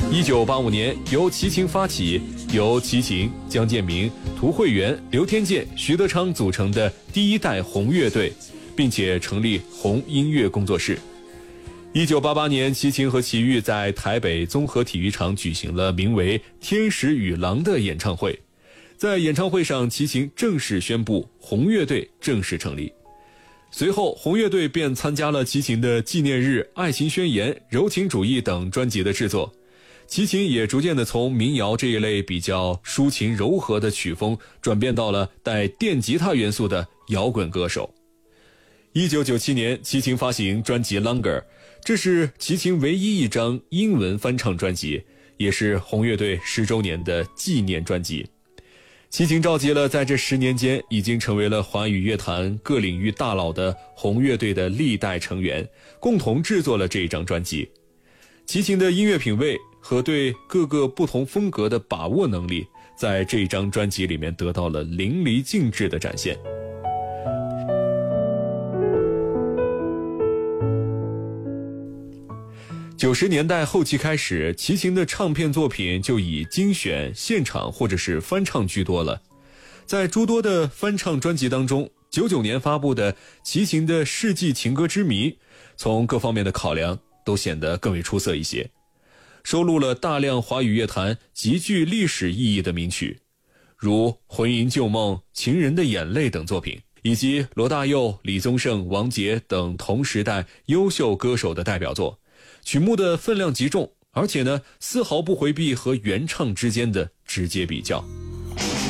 1985年，由齐秦发起，由齐秦、江建民、涂惠元、刘天健、徐德昌组成的第一代红乐队，并且成立红音乐工作室。1988年，齐秦和齐豫在台北综合体育场举行了名为《天使与狼》的演唱会。在演唱会上，齐秦正式宣布红乐队正式成立。随后，红乐队便参加了齐秦的《纪念日》《爱情宣言》《柔情主义》等专辑的制作。齐秦也逐渐地从民谣这一类比较抒情柔和的曲风，转变到了带电吉他元素的摇滚歌手。1997年，齐秦发行专辑《Longer》，这是齐秦唯一一张英文翻唱专辑，也是红乐队10周年的纪念专辑。齐秦召集了在这10年间已经成为了华语乐坛各领域大佬的红乐队的历代成员，共同制作了这一张专辑。齐秦的音乐品味和对各个不同风格的把握能力，在这一张专辑里面得到了淋漓尽致的展现。90年代后期开始，齐秦的唱片作品就以精选、现场或者是翻唱居多了。在诸多的翻唱专辑当中，99年发布的齐秦的《世纪情歌之谜》，从各方面的考量都显得更为出色一些，收录了大量华语乐坛极具历史意义的名曲，如《魂萦旧梦》《情人的眼泪》等作品，以及罗大佑、李宗盛、王杰等同时代优秀歌手的代表作。曲目的分量极重，而且呢，丝毫不回避和原唱之间的直接比较。